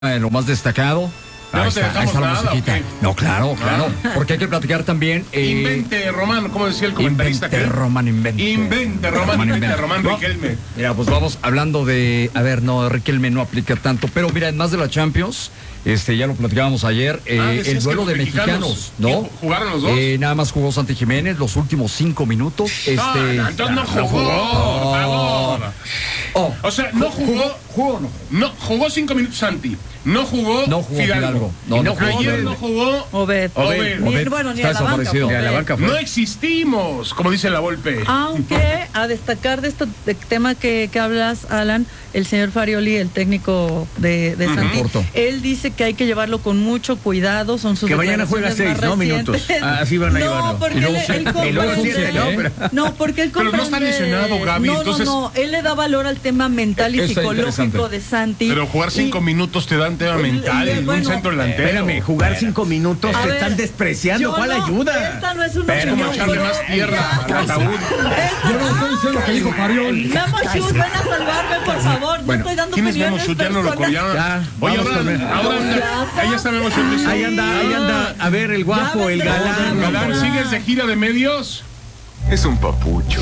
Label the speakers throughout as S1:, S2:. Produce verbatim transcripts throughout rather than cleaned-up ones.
S1: Eh, lo más destacado.
S2: No
S1: ahí
S2: te
S1: está, ahí está la
S2: nada,
S1: musiquita.
S2: okay.
S1: No, claro, claro. Porque hay que platicar también. Eh,
S2: invente, Román, ¿cómo decía el comentarista?
S1: Invente, Román, invente.
S2: Invente, Román,
S1: Román,
S2: invente,
S1: invente.
S2: Román
S1: No,
S2: Riquelme.
S1: Mira, pues vamos hablando de. A ver, no, Riquelme no aplica tanto. Pero mira, en más de la Champions, este, ya lo platicábamos ayer, eh,
S2: Ah,
S1: el duelo de mexicanos, ¿no?
S2: ¿Jugaron los dos?
S1: Eh, nada más jugó Santi Jiménez los últimos cinco minutos. Este,
S2: no, no, entonces no jugó,
S1: no
S2: por favor.
S1: Oh,
S2: O sea, no jugó.
S1: ¿Jugó o no?
S2: No, jugó cinco minutos Santi. No jugó,
S1: No jugó
S2: Fidalgo.
S1: Fidalgo. No,
S2: Y
S1: no jugó
S2: ayer
S1: Obed.
S2: no jugó
S3: Obed.
S2: Obed.
S3: Ni,
S1: Obed.
S3: bueno, ni
S1: Está
S3: a la banca.
S1: desaparecido.
S3: fue
S1: Ni a la
S3: Obed.
S1: banca fue.
S2: No existimos, como dice la Volpe.
S3: Aunque a destacar de este de tema que, que hablas, Alan, el señor Farioli, el técnico de, de Santi,
S1: Porto.
S3: él dice que hay que llevarlo con mucho cuidado, son sus
S4: Que mañana juega
S3: declaraciones
S4: seis,
S3: más
S4: ¿no? Minutos.
S3: recientes.
S4: Ah, así van a
S3: no,
S4: llevarlo.
S3: porque
S1: Y luego
S3: él,
S1: siete.
S3: él
S4: Y luego
S3: comprende-
S4: siete, ¿no? Pero-
S3: No, porque él
S2: Pero no está
S3: comprende-
S2: lesionado, Gaby,
S3: No,
S2: entonces-
S3: no, no, él le da valor al tema mental y
S1: Eso está
S3: psicológico
S1: interesante.
S3: de Santi.
S2: Pero jugar cinco
S3: Y-
S2: minutos te dan tema
S3: Pues,
S2: mental
S3: eh,
S2: en un
S3: bueno,
S2: centro delantero.
S4: Espérame, jugar cinco minutos,
S3: A
S4: te
S3: ver,
S4: están despreciando.
S3: yo
S4: ¿Cuál
S3: no,
S4: ayuda?
S3: Esta no es una
S2: Es como
S3: opinión
S2: echarle más
S3: política.
S2: tierra al ataúd.
S1: Yo no estoy diciendo lo que dijo Farioli.
S3: Memo Schutz, ven a salvarme, por favor. No
S1: Bueno,
S3: estoy dando
S2: ¿Quién es Memo
S3: opiniones
S2: Schutz? Ya no lo
S3: personales.
S2: corrieron.
S4: Ya,
S2: Oye,
S4: vamos
S2: ahora,
S4: con él.
S2: ahora anda, ahí está Memo Schutz.
S4: Ahí anda, ahí anda. A ver, el guapo, el galán.
S2: Galán, ¿sigues de gira de medios?
S5: Es un papucho.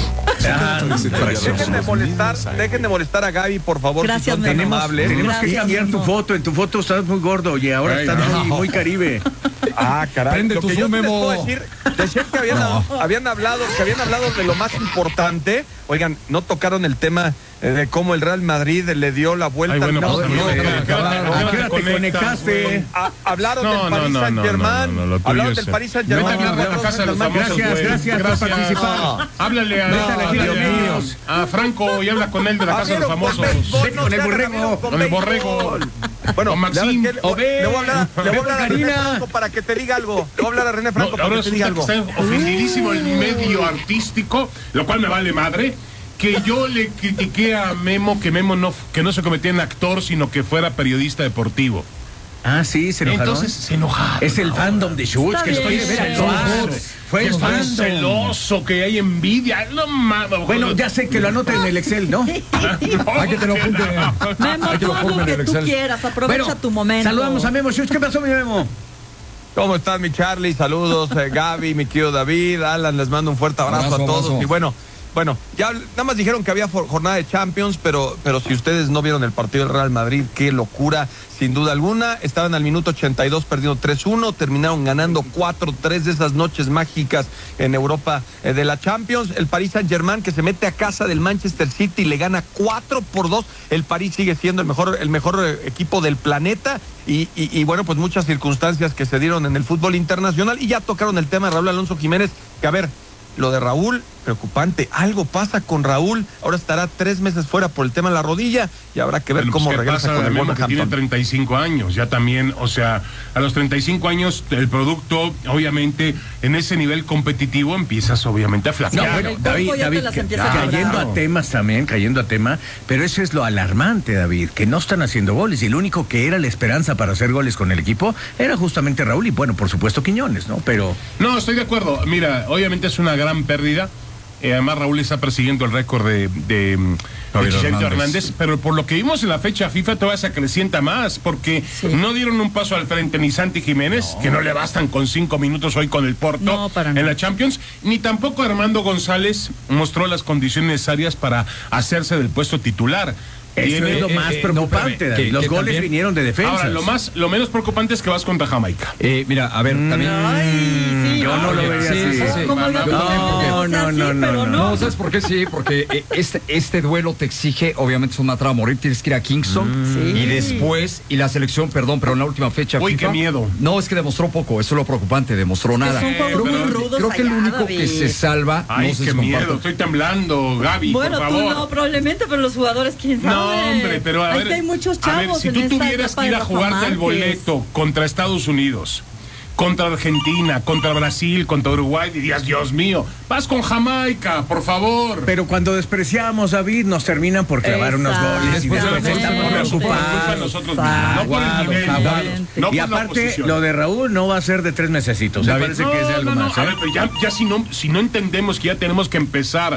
S6: Dejen de molestar, dejen de molestar a Gaby, por favor,
S3: Gracias,
S6: si son tan
S3: Memo.
S6: amables.
S4: Tenemos que
S3: Gracias,
S4: cambiar tu
S3: Memo.
S4: foto. En tu foto estás muy gordo y ahora
S2: Ay,
S4: estás
S2: no.
S4: muy, muy caribe.
S6: Ah, caray.
S1: Prende
S6: Lo
S1: tu
S6: que yo
S1: Zoom,
S6: sí les
S1: Memo.
S6: puedo decir, decían que habían,
S1: No.
S6: habían hablado, que habían hablado de lo más importante. Oigan, no tocaron el tema eh, de cómo el Real Madrid le dio la vuelta.
S2: Ay, bueno,
S6: No,
S2: pues,
S6: no,
S2: no,
S6: eh,
S2: no,
S6: eh,
S2: no,
S4: ¿A qué hora te
S2: conectas,
S4: conectaste?
S2: güey?
S6: a- hablaron
S2: No,
S6: del Paris
S2: no, no,
S6: Saint Germain.
S2: no, no, lo tuyo
S6: hablaron
S2: es-
S6: del Paris Saint
S2: Vete a
S6: Germain.
S2: hablar a la casa de los famosos,
S4: Gracias,
S2: güey.
S4: gracias por participar.
S2: Háblale a,
S4: No,
S2: a,
S4: Dios
S2: a-
S4: mío.
S2: a Franco y habla con él de la casa de los famosos.
S4: Sí, con el borrego.
S2: Con el borrego.
S6: Bueno,
S2: Con Maxim.
S6: ¿sabes qué? Le,
S4: Obed.
S6: le voy a hablar, le voy a, hablar a René
S4: Karina.
S6: Franco para que te diga algo. Le voy a hablar a René
S2: No,
S6: Franco para
S2: ahora
S6: que te diga
S2: resulta que
S6: algo.
S2: está ofendidísimo el medio artístico, lo cual me vale madre. Que yo le critiqué a Memo que Memo no, que no se convertía en actor, sino que fuera periodista deportivo.
S4: Ah, sí, se enojaron.
S2: Entonces se enojaron.
S4: Es el fandom de Schutz,
S3: Está
S4: que estoy
S3: bien.
S4: de veras.
S2: celoso,
S4: Fue
S2: que
S4: el
S2: estoy
S4: fandom.
S2: celoso, que hay envidia. No mames.
S4: Bueno, ya sé que lo anoten en el Excel, ¿no?
S1: Hay que te lo apunte.
S3: Memo,
S1: Hay que
S3: tú
S1: lo
S3: haz
S1: formen
S3: lo
S1: en
S3: que
S1: el
S3: tú
S1: Excel.
S3: quieras, aprovecha
S4: Bueno,
S3: tu momento.
S4: Saludamos a Memo Schutz. ¿Qué pasó, mi Memo?
S6: ¿Cómo estás, mi Charlie? Saludos, eh, Gaby, mi querido David, Alan, les mando un fuerte abrazo,
S1: Abrazo,
S6: a todos.
S1: abrazo.
S6: Y bueno, bueno, ya nada más dijeron que había for- jornada de Champions, pero, pero si ustedes no vieron el partido del Real Madrid, qué locura, sin duda alguna. Estaban al minuto ochenta y dos perdiendo tres uno, terminaron ganando cuatro tres de esas noches mágicas en Europa eh, de la Champions. El Paris Saint Germain, que se mete a casa del Manchester City y le gana cuatro por dos. El París sigue siendo el mejor, el mejor eh, equipo del planeta. Y, y, y bueno, pues muchas circunstancias que se dieron en el fútbol internacional. Y ya tocaron el tema de Raúl Alonso Jiménez, que a ver, lo de Raúl, preocupante. Algo pasa con Raúl. Ahora estará tres meses fuera por el tema de la rodilla y habrá que ver
S2: Bueno,
S6: cómo
S2: pues, ¿qué
S6: regresa
S2: pasa
S6: con
S2: de
S6: el
S2: Memo, que tiene
S6: Wolverhampton.
S2: treinta y cinco años? Ya también, o sea, a los treinta y cinco años el producto, obviamente, en ese nivel competitivo empiezas obviamente a
S4: No,
S2: flaquear.
S4: bueno,
S3: el cuerpo
S4: David,
S3: ya te
S4: David,
S3: las
S4: que-
S3: empieza a
S4: cayendo
S2: cobrar.
S4: a temas también, cayendo a tema, pero eso es lo alarmante, David, que no están haciendo goles y el único que era la esperanza para hacer goles con el equipo era justamente Raúl y bueno, por supuesto Quiñones, ¿no? Pero
S2: No, estoy de acuerdo. Mira, obviamente es una gran pérdida. Eh, además, Raúl está persiguiendo el récord de, de, de
S1: Javier
S2: Chicharito
S1: Hernández.
S2: Hernández, pero por lo que vimos en la fecha FIFA todavía se acrecienta más, porque no dieron un paso al frente ni Santi Jiménez, que no le bastan con cinco minutos hoy con el Porto
S3: No, para
S2: en
S3: nada.
S2: la Champions, ni tampoco Armando González mostró las condiciones necesarias para hacerse del puesto titular.
S4: eso
S2: Tiene,
S4: es lo
S2: eh,
S4: más
S2: eh,
S4: preocupante,
S1: no, espérame,
S4: David.
S1: que-
S4: Los
S1: que
S4: goles
S1: también-
S4: vinieron de defensa.
S2: Ahora, lo más, lo menos preocupante es que vas contra Jamaica.
S1: Eh, mira, a ver, también.
S3: Ay, sí,
S4: yo no lo
S3: ay,
S4: vería
S1: sí,
S4: así.
S1: sí, sí.
S3: Como
S2: No,
S3: yo
S2: no,
S3: también,
S4: no,
S3: o sea,
S4: no,
S3: sí,
S4: no, no,
S3: pero
S4: no.
S1: No, ¿sabes por qué? Sí, porque eh, este, este duelo te exige, obviamente es un matar a morir, tienes que ir a Kingston
S3: Sí.
S1: y después, y la selección, perdón, pero en la última fecha
S2: Uy,
S1: FIFA,
S2: qué miedo.
S1: No, es que demostró poco, eso es lo preocupante, demostró
S3: que
S1: nada.
S3: son juegos
S1: creo,
S3: muy rudos
S1: creo que el
S3: allá,
S1: único
S3: David.
S1: que se salva,
S2: Ay,
S1: no sé
S2: qué
S1: si
S2: miedo,
S1: comparto.
S2: estoy temblando, Gaby,
S3: Bueno,
S2: por
S3: tú
S2: favor.
S3: no, probablemente, pero los jugadores, quién sabe.
S2: No, hombre, pero a
S3: Ahí
S2: ver,
S3: que hay muchos
S2: a ver,
S3: chavos
S2: si
S3: en
S2: tú
S3: esta
S2: tuvieras
S3: etapa
S2: que ir
S3: de
S2: a
S3: Rafa
S2: jugarte el
S3: Márquez.
S2: boleto contra Estados Unidos, contra Argentina, contra Brasil, contra Uruguay, dirías, Dios mío, vas con Jamaica, por favor.
S4: Pero cuando despreciamos, David, nos terminan por clavar unos
S3: Exacto.
S4: goles y
S1: Después
S4: después
S1: de la
S4: estamos
S1: culpa,
S2: por culpa de
S4: preocupados.
S2: nosotros mismos, no por el
S4: Aguados,
S2: nivel,
S4: aguados.
S2: no
S4: Y
S2: por la
S4: aparte,
S2: posición.
S4: lo de Raúl no va a ser de tres mesecitos. Me
S1: David,
S4: parece
S2: No,
S4: que es de algo
S2: no, no,
S4: más.
S2: a
S4: ¿eh?
S2: ver, pero ya, ya si no, si no entendemos que ya tenemos que empezar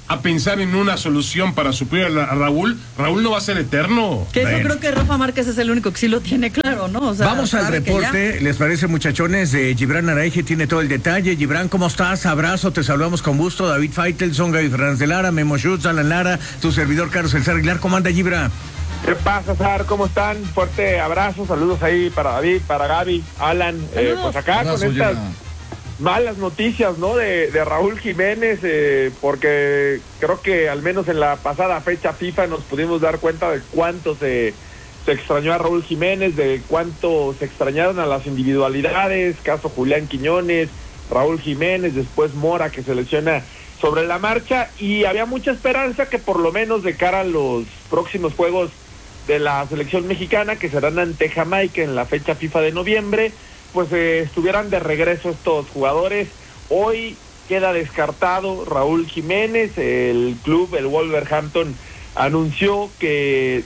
S2: a pensar en una solución para suplir a, a Raúl, Raúl no va a ser eterno.
S3: Que eso
S4: Bueno.
S3: creo que Rafa Márquez es el único que sí lo tiene claro, ¿no? O sea,
S4: Vamos al
S3: sabe que
S4: reporte, ¿les parece, muchachones? De Gibran Araige tiene todo el detalle. Gibran, ¿cómo estás? Abrazo, te saludamos con gusto. David Faitelson, Gaby Fernández de Lara, Memo Schutz, Alan Lara, tu servidor Carlos El Aguilar. ¿Cómo anda, Gibran?
S7: ¿Qué pasa, Sar? ¿Cómo están? Fuerte abrazo, saludos ahí para David, para Gaby, Alan. Eh, pues acá
S1: Abrazo,
S7: con estas
S1: ya.
S7: malas noticias, ¿no? De, de Raúl Jiménez, eh, porque creo que al menos en la pasada fecha FIFA nos pudimos dar cuenta de cuánto se, se extrañó a Raúl Jiménez, de cuánto se extrañaron a las individualidades, caso Julián Quiñones, Raúl Jiménez, después Mora que se lesiona sobre la marcha, y había mucha esperanza que por lo menos de cara a los próximos juegos de la selección mexicana, que serán ante Jamaica en la fecha FIFA de noviembre, pues eh, estuvieran de regreso estos jugadores. Hoy queda descartado Raúl Jiménez. El club, el Wolverhampton, anunció que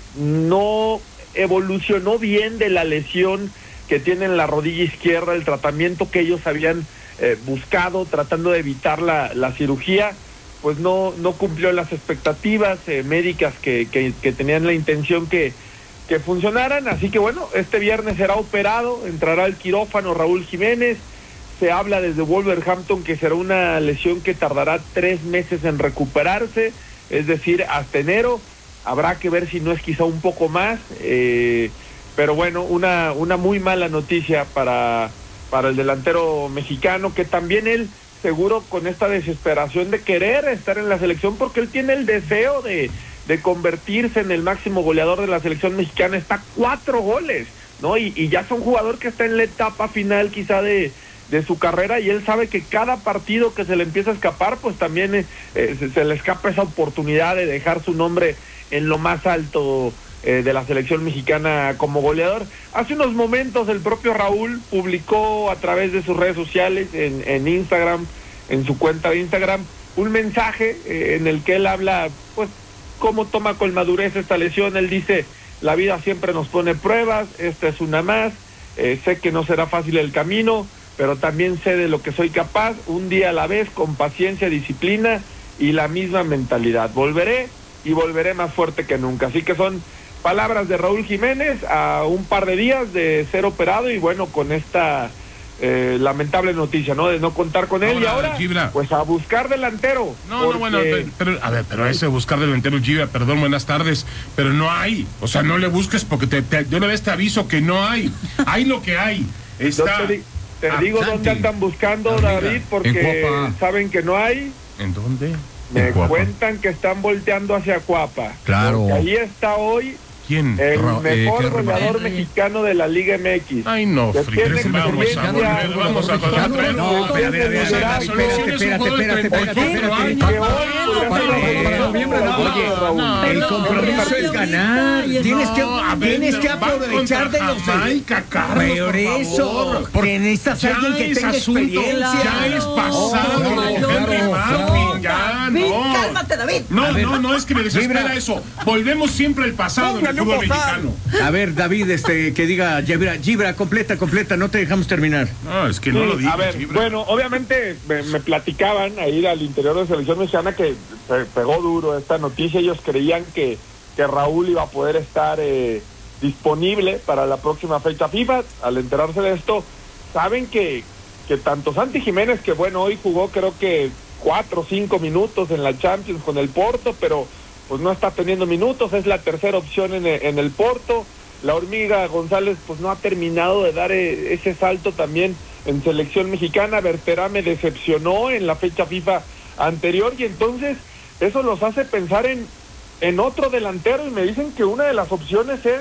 S7: no evolucionó bien de la lesión que tiene en la rodilla izquierda, el tratamiento que ellos habían eh, buscado tratando de evitar la, la cirugía, pues no, no cumplió las expectativas eh, médicas que, que, que tenían la intención que que funcionaran, así que bueno, este viernes será operado, entrará al quirófano Raúl Jiménez. Se habla desde Wolverhampton que será una lesión que tardará tres meses en recuperarse, es decir, hasta enero. Habrá que ver si no es quizá un poco más, eh, pero bueno, una, una muy mala noticia para, para el delantero mexicano, que también él, seguro con esta desesperación de querer estar en la selección, porque él tiene el deseo de de convertirse en el máximo goleador de la selección mexicana, está cuatro goles, ¿no? Y, y ya es un jugador que está en la etapa final quizá de, de su carrera, y él sabe que cada partido que se le empieza a escapar, pues también eh, se, se le escapa esa oportunidad de dejar su nombre en lo más alto eh, de la selección mexicana como goleador. Hace unos momentos el propio Raúl publicó a través de sus redes sociales, en, en Instagram, en su cuenta de Instagram, un mensaje eh, en el que él habla, pues, cómo toma con madurez esta lesión. Él dice: la vida siempre nos pone pruebas, esta es una más, eh, sé que no será fácil el camino, pero también sé de lo que soy capaz, un día a la vez, con paciencia, disciplina y la misma mentalidad. Volveré y volveré más fuerte que nunca. Así que son palabras de Raúl Jiménez a un par de días de ser operado, y bueno, con esta Eh, lamentable noticia, ¿no? De no contar con él.
S2: Ahora,
S7: y ahora,
S2: Gibra,
S7: pues a buscar delantero.
S2: No,
S7: porque...
S2: no, bueno, pero, pero, a ver, pero ese buscar delantero, Gibra, perdón, buenas tardes, pero no hay. O sea, no le busques porque te, te, de una vez te aviso que no hay. Hay lo que hay. Está.
S7: Yo te, di, te digo dónde andan buscando,
S2: Amiga,
S7: David, porque saben que no hay.
S2: ¿En dónde?
S7: Me
S1: En Cuapa.
S7: cuentan que están volteando hacia Cuapa.
S1: Claro.
S7: Porque ahí está hoy
S2: ¿Quién?
S7: el
S1: Ra- eh,
S7: mejor
S1: ¿qué
S7: goleador
S1: rival?
S7: mexicano de la Liga M X.
S2: Ay, no,
S7: Que
S2: Fri,
S7: tiene
S2: vamos a
S7: experiencia,
S2: volver, vamos a
S1: mexicano.
S2: volver.
S4: No, espérate, espérate,
S2: La
S4: espérate,
S2: solución es un
S4: espérate,
S2: jugador de
S4: espérate,
S2: treinta y cuatro
S4: espérate,
S2: años.
S7: Que hoy podría
S1: para-
S7: ser
S1: para- para noviembre, no.
S4: Oye,
S2: no,
S4: el
S3: no,
S4: compromiso
S3: no,
S4: es
S3: no,
S4: ganar.
S3: no,
S4: Tienes que,
S2: No, a ver,
S4: tienes que
S2: va
S4: aprovechar
S2: contra
S4: de los.
S2: Jamaica, Carlos,
S4: Por
S2: por
S4: eso,
S2: favor.
S4: porque necesitas
S2: Ya
S4: alguien que
S2: es
S4: tenga
S2: asunto,
S4: experiencia.
S2: ya es pasado
S1: Oh,
S2: de
S1: claro,
S2: Henry
S1: claro,
S2: Martin,
S1: claro.
S2: ya,
S3: David,
S2: no.
S3: cálmate, David.
S2: No, no, no, es que me desespera
S4: Gibra.
S2: eso. Volvemos siempre al pasado en el
S7: Póngale un
S2: fútbol
S7: bozal.
S2: mexicano.
S4: A ver, David, este, que diga, Gibra, Gibra, completa, completa, no te dejamos terminar.
S2: No, es que no
S7: Sí,
S2: lo digas,
S7: a ver,
S2: Gibra.
S7: bueno, obviamente me, me platicaban ahí al interior de selección mexicana que pe- pegó duro esta noticia. Ellos creían que, que Raúl iba a poder estar eh, disponible para la próxima fecha FIFA. Al enterarse de esto, saben que, que tanto Santi Jiménez, que bueno, hoy jugó creo que cuatro o cinco minutos en la Champions con el Porto, pero pues no está teniendo minutos, es la tercera opción en el, en el Porto. La Hormiga González pues no ha terminado de dar eh, ese salto también en selección mexicana. Berterame decepcionó en la fecha FIFA anterior, y entonces eso los hace pensar en, en otro delantero, y me dicen que una de las opciones es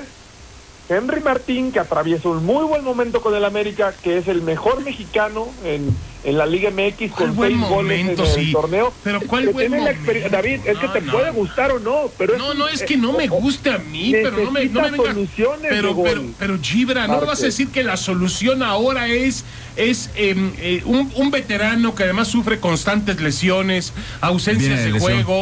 S7: Henry Martín, que atraviesa un muy buen momento con el América, que es el mejor mexicano en, en la Liga M X
S2: ¿Cuál
S7: con
S2: buen
S7: seis goles en
S2: momento,
S7: el
S2: sí?
S7: torneo.
S2: Pero ¿cuál
S7: Que
S2: buen
S7: tiene la
S2: momento?
S7: experiencia- David, es que
S2: No,
S7: te
S2: no.
S7: puede gustar o no, pero
S2: No,
S7: es
S2: no, es que no me gusta a mí, pero no me, no me
S7: necesita
S2: venga.
S7: soluciones de
S2: Pero,
S7: gol.
S2: pero, pero Gibra, no me vas a
S7: Márquez.
S2: decir que la solución ahora es, es eh, eh, un, un veterano que además sufre constantes lesiones, ausencias
S1: Viene de
S2: de
S1: lesión.
S2: juego.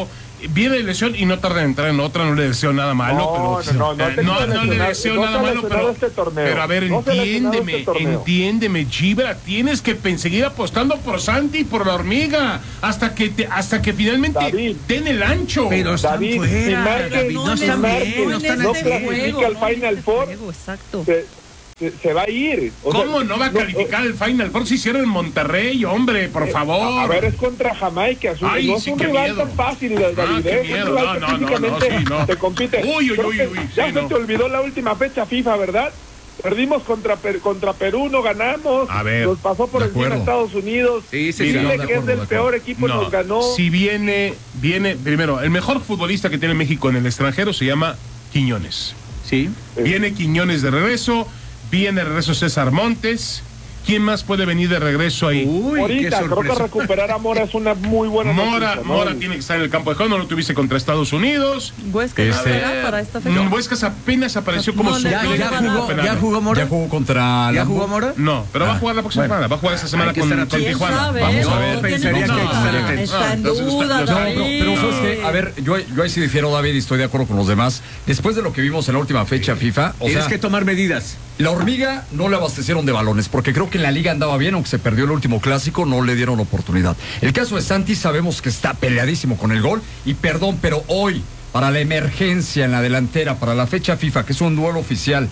S2: viene de lesión y no tarda en entrar en otra, no le deseo nada malo.
S7: No,
S2: pero,
S7: no, no,
S2: eh, no, no le deseo
S7: no
S2: nada malo, pero,
S7: este torneo.
S2: pero a ver,
S7: no
S2: entiéndeme,
S7: este
S2: entiéndeme, Gibra, tienes que seguir apostando por Santi y por la hormiga, hasta que te, hasta que finalmente
S7: David,
S2: den el ancho.
S4: Pero están
S7: David,
S4: fuera,
S7: si Márquez,
S4: David, no
S7: si
S4: están
S7: Márquez
S4: bien, no están
S7: no
S4: al cien.
S7: clasifica al Final Four,
S3: Exacto.
S7: se, se, se va a ir. O
S2: ¿Cómo
S7: sea,
S2: no va a calificar el Final Four si hicieron en Monterrey, hombre, por favor?
S7: A ver, es contra Jamaica, es un,
S2: Ay,
S7: no
S2: sí,
S7: es un
S2: qué
S7: rival
S2: miedo.
S7: tan fácil, David.
S2: Ah, qué
S7: ¿eh? Es un
S2: miedo.
S7: rival
S2: No,
S7: que
S2: no, no,
S7: físicamente
S2: no, sí, no.
S7: te compite.
S2: Uy, uy,
S7: Creo
S2: uy,
S7: que
S2: uy,
S7: ya
S2: sí,
S7: se
S2: no.
S7: te olvidó la última fecha FIFA, ¿verdad? Perdimos contra, Per- contra Perú, no ganamos.
S2: A ver,
S7: nos pasó por
S1: de
S7: encima
S1: acuerdo.
S7: Estados Unidos.
S4: Sí, sí,
S7: Chile,
S1: sí, no, de
S7: que
S1: acuerdo,
S7: es
S1: de
S7: del
S1: acuerdo.
S7: peor equipo,
S2: No,
S7: nos ganó.
S2: si viene, viene, primero, el mejor futbolista que tiene México en el extranjero se llama Quiñones.
S4: Sí.
S2: Viene Quiñones de regreso, viene de regreso César Montes. ¿Quién más puede venir de regreso ahí?
S4: Uy, qué
S7: Ahorita, creo que
S4: sorpresa.
S7: recuperar a Mora es una muy buena
S2: Mora,
S7: noticia, ¿no?
S2: Mora tiene que estar en el campo de juego, no lo tuviste contra Estados Unidos.
S3: Huesca
S1: Este-
S3: ¿será para esta fecha?
S2: Mm, Huescas apenas apareció como
S3: No, le-
S4: ¿Ya,
S2: suplente.
S4: ya
S3: no,
S4: jugó,
S2: penal.
S4: ¿Ya jugó Mora?
S1: Ya jugó contra
S4: ¿Ya
S1: la-
S4: jugó Mora?
S2: No, pero va a
S4: Ah,
S2: jugar la próxima
S4: bueno.
S2: semana, va a jugar esta semana
S4: Hay que
S2: con,
S4: estar
S2: con
S4: atentos.
S2: Tijuana.
S3: ¿Sabe?
S2: Vamos a
S3: No,
S2: ver.
S3: no tiene
S4: pensaría
S3: duda.
S4: que hay que estar atentos.
S3: Está en
S2: Ah, entonces,
S3: duda,
S2: no,
S1: No,
S3: David.
S1: pero, pero ¿sabes qué? A ver, yo, yo ahí sí difiero, David, y estoy de acuerdo con los demás. Después de lo que vimos en la última fecha FIFA, o
S4: Tienes
S1: sea,
S4: que tomar medidas.
S1: la hormiga no le abastecieron de balones, porque creo que en la liga andaba bien, aunque se perdió el último clásico, no le dieron oportunidad. El caso de Santi sabemos que está peleadísimo con el gol, y perdón, pero hoy, para la emergencia en la delantera, para la fecha FIFA, que es un duelo oficial,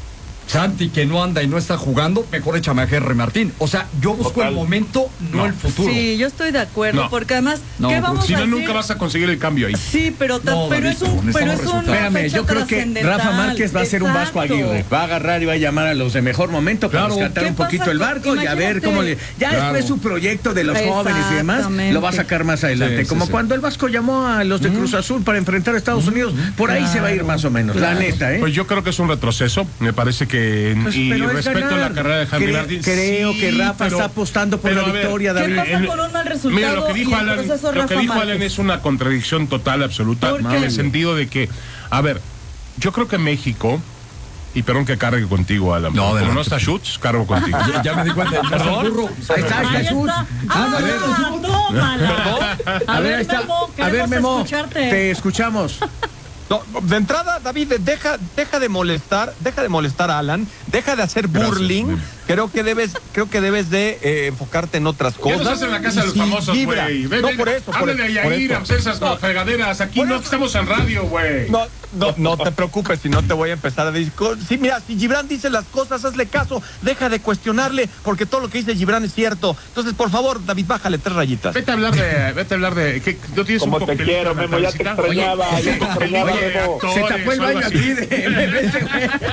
S1: Santi que no anda y no está jugando, mejor échame a Henry Martín. O sea, yo busco
S7: Total.
S1: el momento, no,
S2: No.
S1: el futuro.
S3: Sí, yo estoy de acuerdo,
S2: No.
S3: porque además,
S1: No,
S3: ¿qué
S1: porque
S3: vamos
S2: Si
S3: a
S2: no,
S3: decir?
S2: nunca vas a conseguir el cambio ahí.
S3: Sí, pero, ta-
S1: No,
S3: pero
S1: David,
S3: es un,
S1: necesitamos
S3: pero es una
S1: resultados.
S4: Espérame,
S3: fecha
S4: yo creo que
S3: trascendental.
S4: Rafa Márquez va a ser un Vasco
S3: Exacto.
S4: Aguirre. Va a agarrar y va a llamar a los de mejor momento para
S1: Claro.
S4: rescatar
S3: ¿Qué
S4: un poquito
S3: pasa
S4: el
S3: con-
S4: barco y a ver
S3: imagínate?
S4: cómo le... Ya
S1: Claro.
S4: después su proyecto de los jóvenes y demás
S3: Exactamente.
S4: lo va a sacar más adelante.
S1: Sí, sí,
S4: Como
S1: sí.
S4: cuando el Vasco llamó a los de Cruz Azul para enfrentar a Estados Unidos. Por ahí se va a ir más o menos, la neta, ¿eh?
S2: Pues yo creo que es un retroceso. Me parece que.
S4: Pues,
S2: y
S4: pero es
S2: respeto
S4: ganar.
S2: la carrera de Henry
S4: Cre-
S2: Martín.
S4: creo
S2: Sí,
S4: que Rafa
S2: pero-
S4: está apostando por
S2: pero
S4: la
S2: a ver,
S4: victoria,
S3: ¿Qué
S4: David.
S3: pasa
S2: en-
S3: con un mal resultado?
S2: Mira, lo que dijo
S3: y el
S2: Alan,
S3: proceso
S2: lo que
S3: Rafa
S2: dijo
S3: Márquez?
S2: Alan es una contradicción total, absoluta,
S3: ¿Por
S2: en
S3: qué?
S2: el sentido de que, a ver, yo creo que México, y perdón que cargue contigo, Alan,
S1: No,
S2: como
S1: adelante.
S2: no está Schutz, cargo contigo.
S1: Ya, ya me di cuenta.
S2: ¿Perdón?
S1: Burro.
S4: Ahí está, ahí
S3: Ahí
S4: está Jesús.
S3: está.
S4: Ah, a ver.
S3: Ah, tómala.
S4: A ver, ahí está.
S3: Memo,
S4: A ver,
S3: queremos
S4: Memo,
S3: escucharte.
S4: te escuchamos.
S6: No, de entrada, David, deja, deja de molestar, deja de molestar a Alan, deja de hacer burling.
S2: Memo.
S6: Creo que debes, creo que debes de eh, enfocarte en otras
S2: ¿Qué
S6: cosas.
S2: nos hacen en la casa de los
S6: Y si
S2: famosos,
S6: Gibra-
S2: güey? Ven,
S6: No,
S2: ven,
S6: por eso. por
S2: háblale
S6: eso,
S2: a
S6: por
S2: Yair,
S6: eso.
S2: a hacer esas
S6: No,
S2: fregaderas. Aquí
S6: Por
S2: no
S6: eso.
S2: estamos en radio, güey.
S6: No, no, no te preocupes, si no te voy a empezar a decir. Sí, mira, si Gibran dice las cosas, hazle caso, deja de cuestionarle, porque todo lo que dice Gibran es cierto. Entonces, por favor, David, bájale tres rayitas.
S2: Vete a hablar de, vete a hablar de, ¿qué, ¿no tienes
S7: Como
S2: un
S7: te
S2: coctelito
S7: quiero,
S2: en la
S7: Memo, ya te
S2: cabecita?
S7: extrañaba,
S2: Oye,
S7: ya te extrañaba,
S2: oye,
S7: Memo.
S2: actores,
S4: Se tapó el
S2: o algo
S4: baño
S2: así.
S4: aquí de... de-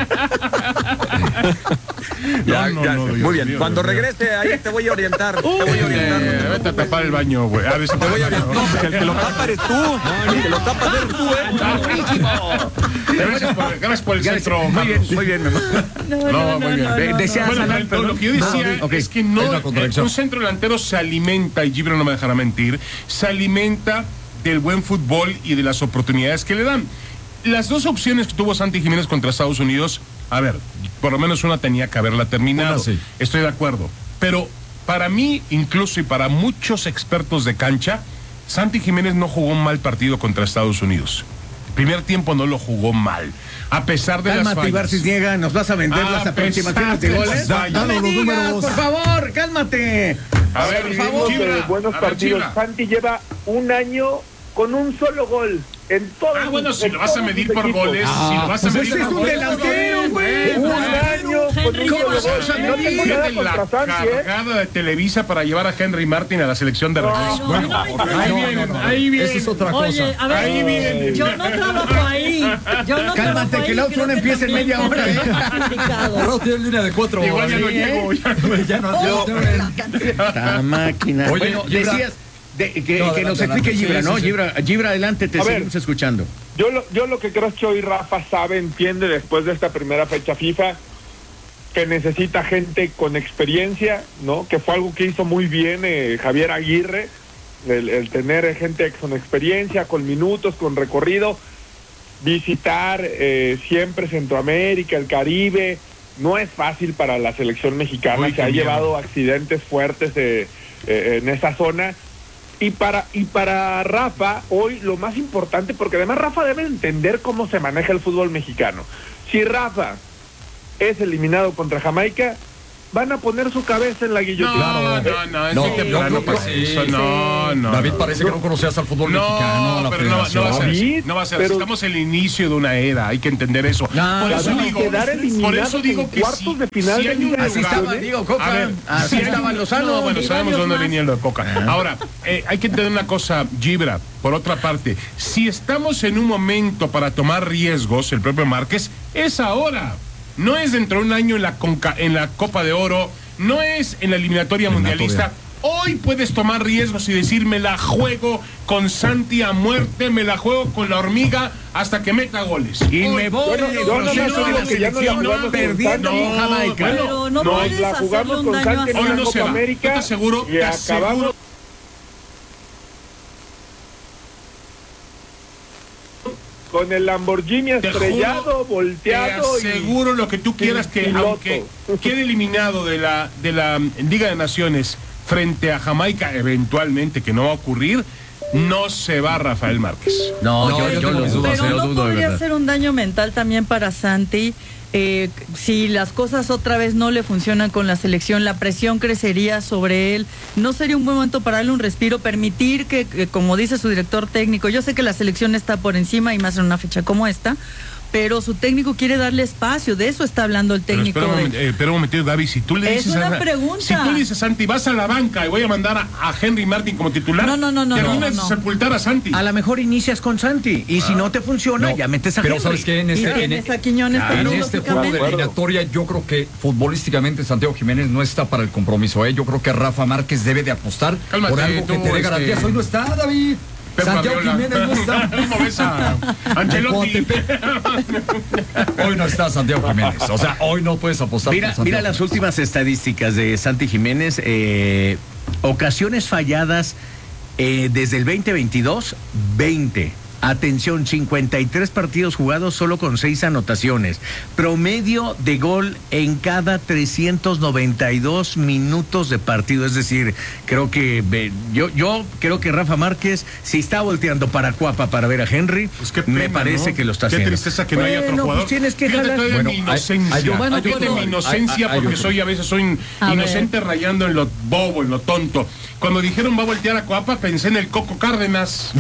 S6: Ya,
S2: No, no,
S6: ya,
S2: no, Dios
S6: muy bien,
S2: mío,
S6: cuando
S2: Dios mío.
S6: regrese ahí te voy a orientar. te voy a orientar.
S2: Eh, vete a tapar el baño, güey. A ver, si
S6: Te voy a orientar. No, porque el que lo tapa eres tú. El que lo tapa eres tú, ¿eh?
S2: Gracias por, gracias por el centro,
S4: Muy bien,
S2: Carlos.
S4: muy bien, Memo.
S3: No, no,
S2: No,
S3: no,
S2: muy bien.
S3: no,
S4: De-
S3: no,
S4: deseas
S3: no.
S2: Bueno,
S4: Alan,
S2: lo-
S4: perdón.
S2: lo que yo decía
S4: No, ok.
S2: es que no,
S1: Hay una
S2: eh,
S1: contradicción.
S2: un centro delantero se alimenta, y Gibran no me dejará mentir, se alimenta del buen fútbol y de las oportunidades que le dan. Las dos opciones que tuvo Santi Jiménez contra Estados Unidos, a ver, por lo menos una tenía que haberla terminado.
S1: Una sí.
S2: Estoy de acuerdo. Pero para mí, incluso y para muchos expertos de cancha, Santi Jiménez no jugó un mal partido contra Estados Unidos. Primer tiempo no lo jugó mal. A pesar de las
S4: Cálmate, Ibar
S2: fallas.
S4: Cisniega, nos vas a vender
S2: Ah,
S4: las aproximaciones de
S2: pesate,
S4: goles.
S2: vaya.
S4: No me
S1: Danos los
S4: digas,
S1: números.
S4: por favor, cálmate.
S2: A ver,
S7: Por
S2: Gibran,
S7: favor,
S2: Gibran,
S7: de buenos
S2: a ver,
S7: partidos.
S2: Gibran.
S7: Santi lleva un año con un solo gol en todo.
S2: Ah, bueno, si lo vas a medir por goles, si lo vas a
S4: Pues
S2: medir
S4: ese es
S2: por
S4: un
S2: goles.
S4: delantero, güey.
S7: Un
S2: Bueno,
S7: año con un
S3: ¿Cómo
S7: solo
S3: se
S7: gol.
S3: llama?
S7: No te
S2: Tiene
S7: nada
S2: la
S7: contra Santi, ¿eh?
S2: cargada de Televisa para llevar a Henry Martin a la selección de regreso.
S3: no,
S2: Bueno,
S3: no me interesa.
S2: ahí
S1: No,
S2: vienen,
S1: no, no.
S2: ahí vienen.
S1: Esa es otra cosa.
S3: Oye, a ver,
S2: Ahí viene.
S3: yo no trabajo ahí. Yo no
S4: Cálmate,
S3: trabajo ahí,
S4: que la
S3: creo
S4: otra empieza en
S3: también
S4: media hora,
S3: es
S4: ¿eh?
S3: complicado.
S1: Pero tiene línea de cuatro.
S2: Igual ya no
S1: David.
S2: llego. ya no-
S1: Ya no, ya no tengo-
S4: La máquina.
S1: Oye,
S4: Bueno,
S1: Gibran.
S4: decías de- que,
S1: No,
S4: que
S1: adelante,
S4: nos explique
S1: adelante.
S4: Gibra,
S1: Sí,
S4: ¿no?
S1: sí, sí.
S4: Gibra, Gibra, adelante, te
S7: A ver.
S4: seguimos escuchando.
S7: Yo lo, yo lo que creo es que hoy Rafa sabe, entiende después de esta primera fecha FIFA que necesita gente con experiencia, ¿no? Que fue algo que hizo muy bien eh, Javier Aguirre, el, el tener gente con experiencia, con minutos, con recorrido, visitar eh, siempre Centroamérica, el Caribe. No es fácil para la selección mexicana,
S2: Uy,
S7: se
S2: qué
S7: ha
S2: miedo.
S7: llevado accidentes fuertes eh, eh, en esa zona. Y para, y para Rafa, hoy lo más importante, porque además Rafa debe entender cómo se maneja el fútbol mexicano. Si Rafa es eliminado contra Jamaica, van a poner su cabeza en la guillotina.
S2: No, no, no, es
S1: No,
S2: muy temprano
S1: no,
S2: para
S1: sí,
S2: eso.
S1: sí.
S2: No, no.
S1: David, parece que no conocías al fútbol
S2: No,
S1: mexicano, a la
S2: pero no, no
S1: federación.
S2: va a ser así.
S7: David,
S2: No va a ser así.
S7: pero-
S2: Estamos en el inicio de una era, hay que entender eso.
S4: No,
S2: por, eso
S7: David,
S2: digo,
S7: quedar
S2: por
S7: eliminados
S2: eso digo
S7: en
S2: que
S7: cuartos
S2: si,
S7: de final
S2: si
S7: de
S2: hay un
S7: Liga de
S4: Así
S2: lugar-
S4: estaba Diego Coca.
S2: A ver,
S4: Así
S2: si hay
S4: estaba
S2: un-
S4: Lozano.
S2: No, bueno,
S3: Y
S2: sabemos
S3: varios
S2: dónde
S3: más.
S2: venía el de Coca. Ahora, eh, hay que entender una cosa, Gibra, por otra parte, si estamos en un momento para tomar riesgos, el propio Márquez, es ahora. No es dentro de un año en la, Conca- en la Copa de Oro, no es en la eliminatoria mundialista. Hoy puedes tomar riesgos y decir, me la juego con Santi a muerte, me la juego con la hormiga hasta que meta goles.
S4: Y
S2: Hoy-
S4: me voy
S7: Bueno,
S4: del
S7: yo no
S4: proceso
S7: digo
S4: de la
S7: que ya no la
S4: selección
S7: jugamos
S4: perdiendo
S7: con
S4: con
S2: Santi.
S4: Jamaica.
S2: No,
S3: Pero no,
S2: no,
S3: puedes
S7: la
S3: hacerle
S7: jugamos
S3: un
S7: con
S3: daño
S7: Santi
S3: a
S7: en
S2: Hoy
S7: la
S2: no
S7: Copa
S2: se va.
S7: América.
S2: Yo te aseguro,
S7: y
S2: te
S7: acabamos
S2: aseguro
S7: con el Lamborghini
S2: Te
S7: estrellado,
S2: juro,
S7: volteado.
S2: Te aseguro lo que tú quieras,
S7: sin
S2: que
S7: piloto.
S2: aunque quede eliminado de la, de la Liga de Naciones frente a Jamaica, eventualmente, que no va a ocurrir, no se va Rafael Márquez.
S4: No,
S1: No,
S4: yo,
S1: yo
S4: yo
S1: tengo
S4: lo
S1: mis
S4: dudo,
S1: dudas,
S3: Pero
S4: yo
S3: no
S4: dudo de
S3: podría
S4: verdad.
S3: ser un daño mental también para Santi. Eh, si las cosas otra vez no le funcionan con la selección, la presión crecería sobre él. No sería un buen momento para darle un respiro, permitir que, que, como dice su director técnico, yo sé que la selección está por encima y más en una fecha como esta, pero su técnico quiere darle espacio. De eso está hablando el
S2: Pero
S3: técnico.
S2: espera un
S3: de-
S2: momento, eh, espera un momentito, David, si tú le
S3: Es
S2: dices
S3: una
S2: a,
S3: pregunta.
S2: si tú le dices a Santi, vas a la banca y voy a mandar a, a Henry Martin como titular,
S3: No, no, no, no,
S2: terminas
S3: no, no.
S2: de sepultar a Santi.
S4: A lo mejor inicias con Santi y si no te funciona,
S1: No,
S4: ya metes a
S1: pero
S4: Henry.
S1: ¿sabes qué? En
S3: y
S1: este, en,
S3: tienes a Quiñones
S1: en
S3: también,
S1: este juego de
S3: lógicamente.
S1: eliminatoria, yo creo que futbolísticamente Santiago Jiménez no está para el compromiso. ¿eh? Yo creo que Rafa Márquez debe de apostar
S2: Cálmate,
S1: por algo que
S2: tú,
S1: te dé
S2: este-
S1: garantías. Hoy no está, David.
S2: Pep
S1: Santiago
S2: Guardiola.
S1: Jiménez no está.
S2: ¿Cómo ves a Ancelotti?
S1: Hoy no está Santiago Jiménez. O sea, hoy no puedes apostar
S4: Mira,
S1: por Santiago
S4: mira las
S1: Jiménez.
S4: últimas estadísticas de Santi Jiménez. eh, ocasiones falladas eh, desde el veinte veintidós, veinte. Atención, cincuenta y tres partidos jugados solo con seis anotaciones. Promedio de gol en cada trescientos noventa y dos minutos de partido. Es decir, creo que ve, yo, yo creo que Rafa Márquez, si está volteando para Cuapa para ver a Henry,
S2: Pues qué
S4: me
S2: pena,
S4: parece
S2: ¿no?
S4: que lo está
S2: Qué
S4: haciendo.
S2: tristeza que no haya otro
S4: Bueno,
S2: jugador.
S4: pues tienes que
S2: Fíjate,
S4: jalar.
S2: todavía
S1: Bueno,
S2: mi
S1: hay-
S2: inocencia.
S1: hay-
S3: Bueno,
S2: Fíjate
S3: pero-
S2: mi inocencia
S1: hay- hay
S2: porque
S1: otro.
S2: soy a veces soy
S3: A
S2: inocente rayando en lo bobo, en lo tonto. Cuando dijeron va a voltear a Coapa, pensé en el Coco Cárdenas.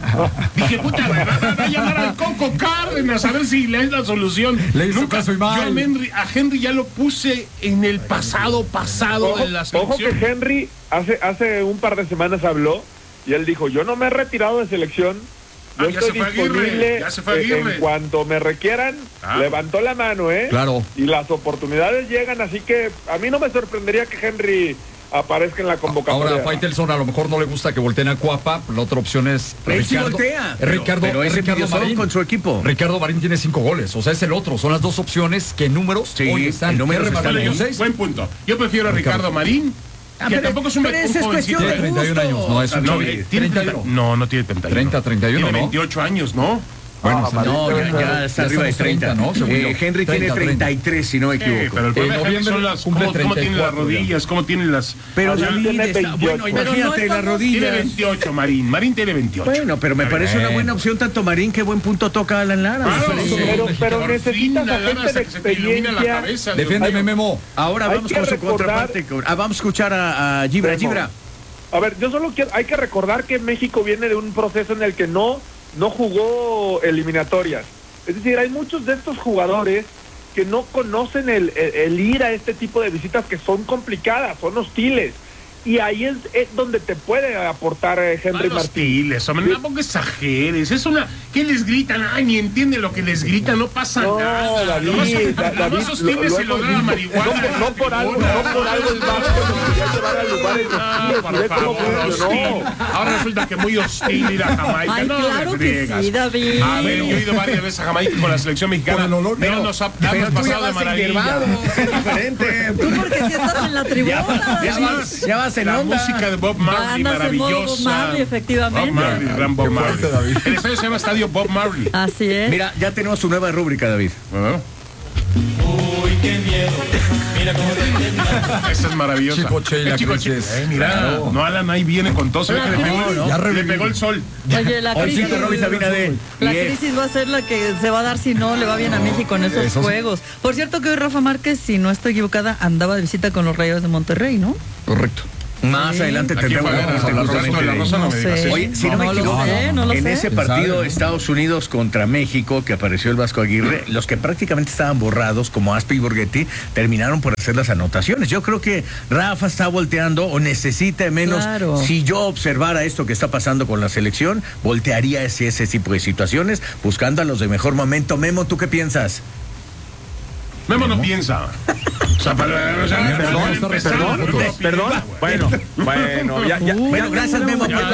S2: Dije, puta, va, va- va a llamar al Coco Cárdenas a ver si le es la solución.
S1: Le hizo caso y mal.
S2: Yo a Henry, a Henry ya lo puse en el pasado pasado
S7: Ojo,
S2: de la
S7: ojo
S2: selección.
S7: que Henry hace, hace un par de semanas habló y él dijo, yo no me he retirado de selección, yo
S2: Ah, ya
S7: estoy
S2: se fue Aguirre,
S7: disponible
S2: ya se fue
S7: eh,
S2: Aguirre.
S7: en cuanto me requieran,
S2: Ah.
S7: levantó la mano, ¿eh?
S1: Claro.
S7: Y las oportunidades llegan, así que a mí no me sorprendería que Henry aparezca en la convocatoria.
S1: Ahora, Faitelson a lo mejor no le gusta que volteen a Cuapa. La otra opción es
S4: Él sí
S1: Ricardo.
S4: voltea,
S1: Eh, Ricardo,
S4: pero ese
S1: Ricardo
S4: pidió solo
S1: Marín.
S4: con su equipo.
S1: Ricardo Marín tiene cinco goles. O sea, es el otro. Son las dos opciones que en números
S4: Sí,
S1: hoy están.
S4: en números
S1: R.
S4: están
S1: Marín
S4: ahí.
S1: con seis.
S2: Buen punto. Yo prefiero a Ricardo,
S1: Ricardo.
S2: Marín,
S4: Ah,
S2: que
S4: pero-
S2: tampoco es un,
S4: pero
S2: un
S4: esa es
S2: jovencito.
S4: cuestión de
S1: Tiene treinta y un
S4: gusto.
S1: años, no, es un
S2: No,
S1: chavi.
S2: eh, tiene
S1: treinta y
S2: treinta,
S1: uno.
S2: no, no tiene treinta y uno.
S1: treinta, treinta y uno,
S2: Tiene
S1: ¿no?
S2: veintiocho años, ¿no?
S1: Bueno,
S7: Ah,
S1: Santiago
S4: No, ya,
S7: Marín,
S4: ya
S1: ya
S4: está arriba de
S1: estamos
S4: treinta.
S1: ¿no? Según
S4: Eh,
S1: yo.
S4: Henry tiene
S1: treinta,
S4: treinta y tres, si no me
S2: Sí,
S4: equivoco.
S2: pero el problema
S1: En
S2: de Henry
S1: noviembre
S2: son las,
S1: cumple
S2: cómo, cómo tiene las
S1: treinta y cuatro ya.
S2: rodillas, cómo tiene las...
S4: Pero
S7: Marín
S4: David
S7: tiene
S4: está,
S7: veintiocho.
S4: bueno,
S3: Pero no
S4: imagínate las
S3: estamos-
S2: Tiene
S4: rodillas.
S2: veintiocho, Marín. Marín tiene veintiocho.
S4: Bueno, pero me
S2: Está
S4: parece
S2: bien.
S4: una buena opción tanto Marín, qué buen punto toca Alan Lara.
S2: Claro,
S4: Sí.
S2: sí.
S7: Pero, pero
S2: Por
S7: necesitas
S2: fin,
S7: a
S2: la
S7: gente
S2: lana
S7: de
S2: hasta que se te ilumina la
S7: experiencia.
S2: cabeza. Dios
S1: Defiéndeme,
S2: mío.
S1: Memo.
S4: Ahora
S7: Hay
S4: vamos
S7: que
S4: con su
S7: recordar-
S4: contraparte. Ah, vamos a escuchar a, a Gibra.
S7: Memo.
S4: Gibra.
S7: A ver, yo solo quiero, hay que recordar que México viene de un proceso en el que no, no jugó eliminatorias. Es decir, hay muchos de estos jugadores que no conocen el, el, el ir a este tipo de visitas que son complicadas, son hostiles. Y ahí es, es donde te puede aportar eh, Henry
S2: Malos
S7: Martín.
S2: hostiles, hombre, tampoco exageres. Es una. ¿Qué les gritan? Ay, ni entiende lo que les gritan, no pasa
S7: No,
S2: nada.
S7: David,
S2: Lo más-
S7: Da-
S2: lo
S7: David,
S2: más hostiles
S7: lo- lo
S2: se
S7: hemos
S2: logra la
S7: visto.
S2: marihuana.
S7: No, por- no por algo, no por algo el Vasco nos quería llevar a lugares
S2: Ah,
S7: hostiles.
S2: por
S7: Y ve cómo
S2: favor, hostil.
S7: funcionó.
S2: Ahora resulta que muy hostil ir a Jamaica.
S3: Ay,
S2: no,
S3: claro
S2: me
S3: que
S2: friegas.
S3: sí, David.
S2: A ver, yo he ido varias veces a Jamaica con la selección mexicana.
S1: Con el olor,
S2: pero
S1: pero-
S2: nos ha,
S4: Pero
S2: hemos
S4: tú ya
S2: pasado de
S4: vas
S2: maravilla.
S4: enhierbado, es diferente.
S3: Tú porque si estás en la tribuna.
S4: Ya
S2: Es
S3: David.
S2: más,
S4: ya vas en
S2: la
S4: onda.
S2: música de Bob Marley,
S3: Andas en modo
S2: maravillosa.
S3: Bob Marley, efectivamente.
S2: Bob Marley, gran Bob
S1: Qué fuerte,
S2: Marley.
S1: David.
S2: El estadio se llama Estadio Bob Marley.
S3: Así es.
S4: Mira, ya tenemos su nueva rúbrica, David.
S2: ¿Ah? Esa es maravillosa.
S1: Chicoche y la
S2: Eh, Chicoche.
S1: crisis.
S2: Eh, mira,
S1: Claro.
S2: no, Alan ahí viene con todo. Se ve que le pegó,
S1: crisis. Ya
S2: le
S1: reviví.
S2: pegó el sol.
S3: Oye, la crisis,
S4: Oncito Robis Abinadel.
S3: la
S4: Y es-
S3: crisis va a ser la que se va a dar si no le va bien a México en esos
S1: eso sí.
S3: juegos. Por cierto que hoy Rafa Márquez, si no estoy equivocada, andaba de visita con los Rayados de Monterrey, ¿no?
S1: Correcto.
S4: Más
S3: Sí.
S4: adelante
S2: Aquí
S4: tendremos
S2: fue,
S4: que hablar
S2: Roberto
S4: justamente
S2: de la
S4: de-
S2: Rosa, no me digas
S3: sé.
S2: eso.
S4: Oye, si no, me
S3: lo
S4: equivoco,
S3: sé, no lo
S4: en
S3: sé.
S4: ese
S1: ¿Quién
S4: partido
S1: sabe?
S4: Estados Unidos contra México que apareció el Vasco Aguirre, los que prácticamente estaban borrados como Aspe y Borghetti terminaron por hacer las anotaciones. Yo creo que Rafa está volteando o necesita menos.
S3: Claro.
S4: Si yo observara esto que está pasando con la selección, voltearía ese, ese tipo de situaciones buscando a los de mejor momento. Memo, ¿tú qué piensas?
S2: Memo no piensa. O sea, para, o sea,
S6: Perdón,
S2: para empezar,
S6: perdón,
S2: no piensa.
S6: perdón. Bueno, bueno, ya, ya.
S4: Bueno, gracias, Memo.
S3: Ahí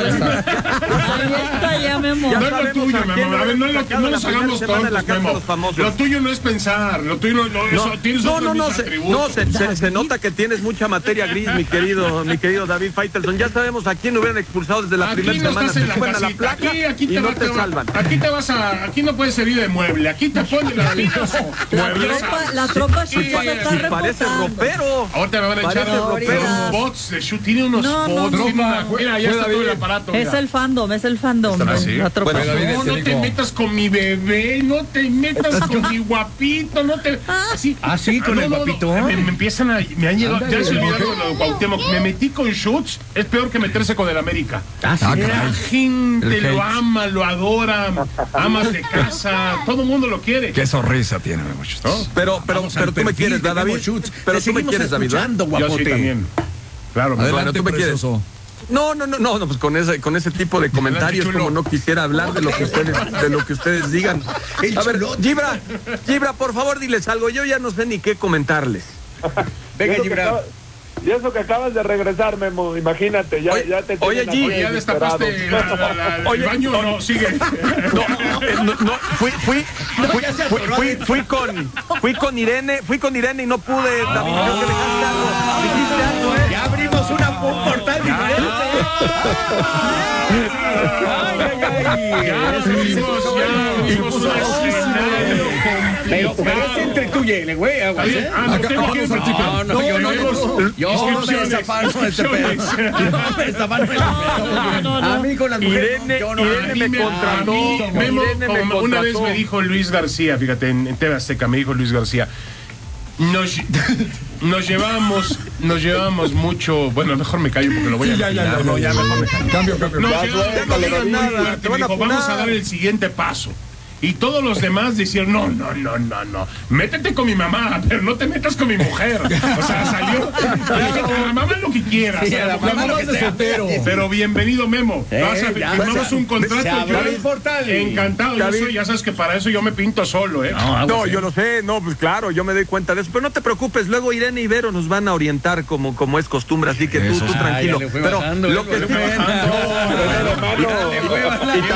S3: está ya, Memo.
S6: Ya
S2: No es lo
S6: sabemos
S2: tuyo,
S6: a quién
S2: Memo. A ver, no, es lo,
S6: sacado
S2: no
S6: la
S2: nos
S6: primera
S2: hagamos
S6: semana de la
S2: tontos,
S6: Casa de
S2: Memo.
S6: los Famosos.
S2: Lo tuyo no es pensar, lo tuyo no, no, eso, tienes
S6: no,
S2: otros
S6: no, no,
S2: mis
S6: se,
S2: atributos.
S6: no se, se, se nota que tienes mucha materia gris, mi querido, mi querido David Faitelson. Ya sabemos a quién hubieran expulsado desde la
S2: Aquí
S6: primera
S2: no
S6: semana.
S2: estás en
S6: Se
S2: la
S6: suena la
S2: casita,
S6: placa
S2: aquí, aquí
S6: y
S2: te,
S6: no
S2: va,
S6: te
S2: va-
S6: salvan.
S2: Aquí te vas a, aquí no puedes servir de mueble, aquí te ponen la pilas.
S3: La tropa, la tropa
S2: Sí,
S3: Chut ya se está
S6: Si parece
S3: reportando.
S6: ropero.
S2: Ahorita me van a echar
S6: Parece
S2: los
S6: ropero.
S2: bots de shoot. Tiene unos
S3: No, no,
S2: bots.
S3: no.
S2: tiene una- mira, ya
S1: Fue
S2: está todo el
S1: David.
S2: aparato.
S3: Es
S2: mira.
S3: el fandom, es el fandom.
S2: ¿Ah, sí?
S3: La tropa.
S6: Bueno,
S1: David,
S2: No, no
S1: te
S2: te
S1: digo.
S2: metas con mi bebé, no te metas con mi guapito, no te. Así.
S4: Ah, sí, con
S2: no,
S4: el
S2: no, no,
S4: guapito.
S2: Me, me empiezan a. Me han llegado.
S1: Ándale,
S2: Ya se olvidaron
S1: ¿por qué?
S2: de lo de Cuauhtémoc. Me metí con Schutz. Es peor que meterse con el América.
S4: Ah, sí.
S1: Ah,
S2: La
S1: caray.
S2: gente
S1: El
S2: lo
S1: hate.
S2: ama, lo adora, amas de casa, todo el mundo lo quiere.
S1: Qué sonrisa tiene, Memo Schutz.
S2: ¿No?
S6: Pero, pero,
S4: Vamos al
S6: pero tú me
S4: perfil
S6: quieres,
S4: de
S6: ¿verdad,
S4: Memo
S6: David?
S4: Schutz.
S6: Pero
S4: Te
S6: tú me
S4: seguimos
S6: quieres, David, ¿verdad?
S4: escuchando,
S2: Yo sí
S4: guapote.
S2: también. Claro,
S6: Adelante,
S1: Adelante,
S6: tú me quieres.
S1: precioso.
S6: No, no, no, no, no, pues con ese, con ese tipo de comentarios,
S2: chulo.
S6: como no quisiera hablar de lo que ustedes, de lo que ustedes digan.
S4: El
S6: A ver,
S4: chulote.
S6: Gibra, Gibra, por favor, diles algo. Yo ya no sé ni qué comentarles.
S4: Venga,
S7: Y eso que
S4: Gibran.
S7: acaba- Y eso que acabas de regresar, Memo, imagínate, ya,
S6: Oye,
S7: ya te
S6: oye,
S7: tienen
S6: G,
S7: aquí
S2: ¿ya destapaste
S7: desesperado.
S2: la- la- la-
S6: Oye,
S2: el baño o no? Sigue.
S6: No, eh, no, no, fui, fui, fui, fui, fui, fui con, fui con Irene, fui con Irene y no pude, David, creo que dejaste algo. Dijiste algo, ¿eh?
S4: Ya abrimos una, un portal diferente. Ay, ay, ay.
S2: Ya abrimos, ya abrimos un escenario.
S4: Pero, pero es entre tú y él, güey. aguas,
S2: Está bien.
S4: ¿eh?
S2: Ah, no
S1: Acá
S2: tengo
S1: vamos
S2: que-
S1: al chico.
S4: No, no, yo no,
S2: tenemos
S4: yo no me
S2: inscripciones,
S4: destapano de este pedo.
S2: inscripciones.
S4: No me destapano de este pedo. A mí con las mujeres,
S6: Irene,
S4: yo no.
S6: Irene
S2: A mí
S6: me
S2: me-
S6: contrató.
S2: a mí, Memo,
S6: Irene me
S2: como una vez
S6: contrató.
S2: me dijo Luis García, fíjate, en, en T V Azteca me dijo Luis García, nos, nos llevamos, nos llevamos mucho, bueno, mejor me callo porque lo voy a
S1: Ya, ya,
S2: imaginar,
S1: ya,
S2: no,
S1: ya,
S2: ya, mejor me callo.
S1: Cambio, cambio.
S2: Nos
S7: Ya,
S2: llevamos
S7: ya,
S2: muy
S7: no digas
S6: nada,
S2: fuerte,
S6: te
S2: me
S6: van a
S2: dijo, vamos a
S6: apurar.
S2: dar el siguiente paso. Y todos los demás decían, no, no, no, no, no, métete con mi mamá, pero no te metas con mi mujer. O sea, salió, le dije, a la mamá lo que quieras.
S4: Sí, a la
S2: Porque
S4: mamá lo
S2: mamá
S4: que
S2: es de
S4: sea.
S2: soltero. Pero bienvenido, Memo.
S4: Eh,
S2: Vas a-
S4: ya,
S2: firmamos
S4: se-
S2: un
S4: se
S2: contrato.
S4: abrió
S2: yo-
S4: el portal.
S2: Encantado, yo
S6: David.
S2: soy, ya sabes que para eso yo me pinto solo, ¿eh?
S4: No,
S6: No, yo lo sé, no, pues claro, yo me doy cuenta de eso, pero no te preocupes, luego Irene y Vero nos van a orientar como, como es costumbre, así que tú,
S1: Eso
S6: tú
S1: sí.
S6: tranquilo.
S4: Ah, ya le fue
S6: Pero
S4: bajando,
S6: lo
S4: le
S6: que
S4: fue
S6: sí-
S4: bajando.
S6: Y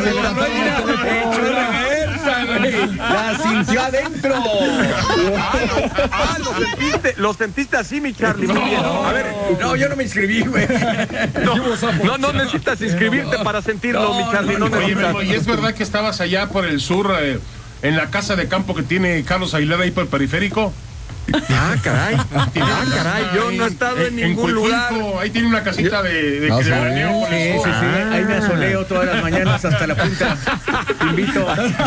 S6: también-
S4: La sintió adentro.
S6: Ah, lo sentiste, lo sentiste así, mi Charlie. Muy bien. A ver,
S4: No, yo no me inscribí, güey.
S6: no, no necesitas inscribirte para sentirlo,
S4: No,
S6: mi Charlie, no,
S4: no, no.
S2: Oye,
S6: necesitas.
S2: Memo, ¿y es verdad que estabas allá por el sur, eh, en la casa de campo que tiene Carlos Aguilar ahí por el periférico?
S6: Ah, caray. Ah, caray, yo no he estado en ningún lugar.
S2: Cuicuilco, ahí tiene una casita de, de,
S1: Ah,
S2: de
S1: sí.
S2: veraneo por
S4: Sí,
S2: el
S4: sí,
S2: sur.
S4: sí. Ahí me asoleo todas las mañanas hasta la punta. Te invito.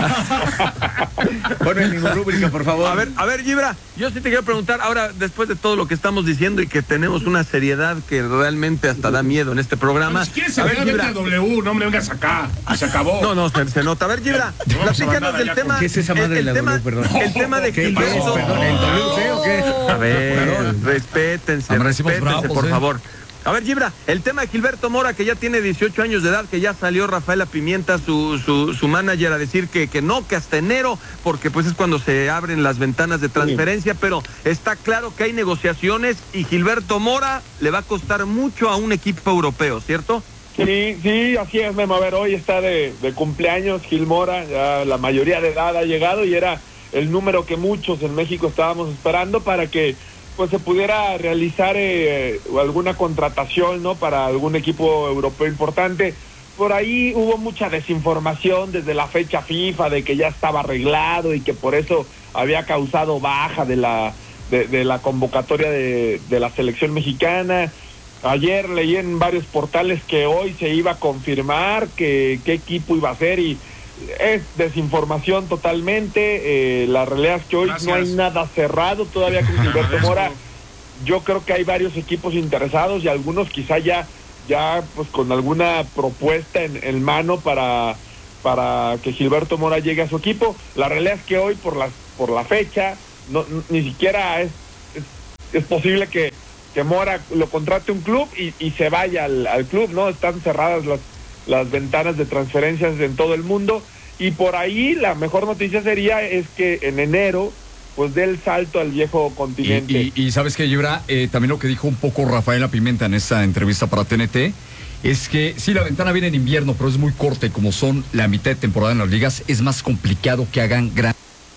S4: Ponme mi rúbrica, por favor.
S6: A ver, a ver, Gibra, yo sí te quiero preguntar, ahora, después de todo lo que estamos diciendo y que tenemos una seriedad que realmente hasta da miedo en este programa.
S2: Si quieres
S6: A ver,
S2: saber, vete
S6: Gibra.
S2: a W, no me vengas acá. Y se acabó.
S6: No, no, se, se nota. A ver, Gibra,
S2: No vamos a
S6: platícanos
S2: mandar
S6: del
S2: allá
S6: tema.
S2: con-
S4: ¿Qué es esa
S6: el-
S4: madre de
S6: el
S4: la
S6: tema,
S4: W, perdón?
S6: el tema de
S4: ¿Qué
S6: Gilberto.
S4: es, perdón? ¿El W C o qué?
S6: A ver, respétense,
S1: Amanecimos
S6: respétense,
S1: bravos,
S6: por
S1: ¿eh?
S6: favor. A ver, Gibra, el tema de Gilberto Mora, que ya tiene dieciocho años de edad, que ya salió Rafaela Pimienta, su, su, su manager, a decir que, que no, que hasta enero, porque pues es cuando se abren las ventanas de transferencia, pero está claro que hay negociaciones y Gilberto Mora le va a costar mucho a un equipo europeo, ¿cierto?
S7: Sí, sí, así es, Memo. A ver, hoy está de, de cumpleaños Gil Mora, ya la mayoría de edad ha llegado y era el número que muchos en México estábamos esperando para que pues se pudiera realizar eh, alguna contratación, ¿no? Para algún equipo europeo importante. por ahí hubo mucha desinformación desde la fecha FIFA de que ya estaba arreglado y que por eso había causado baja de la de, de la convocatoria de, de la selección mexicana. Ayer leí en varios portales que hoy se iba a confirmar que qué equipo iba a ser y es desinformación totalmente. Eh, la realidad es que hoy Gracias. No hay nada cerrado todavía con Gilberto Mora. Yo creo que hay varios equipos interesados y algunos quizá ya ya pues con alguna propuesta en, en mano para para que Gilberto Mora llegue a su equipo. La realidad es que hoy por la por la fecha no, ni siquiera es, es, es posible que, que Mora lo contrate un club y, y se vaya al, al club, ¿no? Están cerradas las, las ventanas de transferencias en todo el mundo y por ahí la mejor noticia sería es que en enero pues dé el salto al viejo continente.
S1: Y, y, y sabes que, Gibra, eh, también lo que dijo un poco Rafaela Pimenta en esta entrevista para T N T, es que sí, la ventana viene en invierno, pero es muy corta y como son la mitad de temporada en las ligas, es más complicado que hagan gran...